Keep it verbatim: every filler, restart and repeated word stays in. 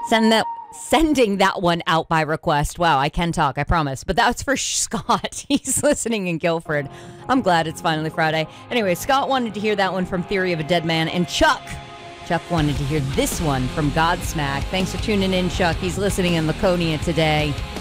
Send that, sending that one out by request. Wow, I can talk, I promise. But that's for Scott. He's listening in Guilford. I'm glad it's finally Friday. Anyway, Scott wanted to hear that one from Theory of a Dead Man. And Chuck, Chuck wanted to hear this one from Godsmack. Thanks for tuning in, Chuck. He's listening in Laconia today.